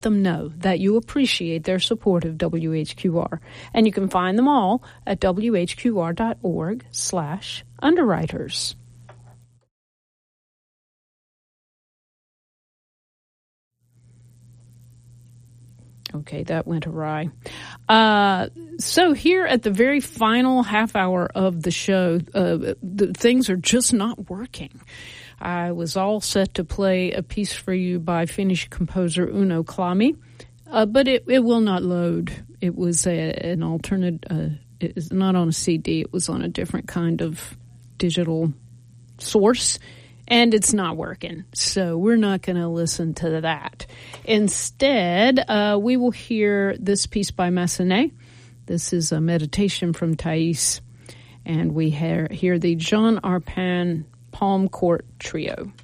them know that you appreciate their support of WHQR. And you can find them all at whqr.org/underwriters. Okay, that went awry. So here at the very final half hour of the show, things are just not working. I was all set to play a piece for you by Finnish composer Uno Klami, but it will not load. It was an alternate, it's not on a CD, it was on a different kind of digital source, and it's not working. So we're not going to listen to that. Instead, we will hear this piece by Massenet. This is a meditation from Thais, and we hear the Jean Arpin Palm Court Trio.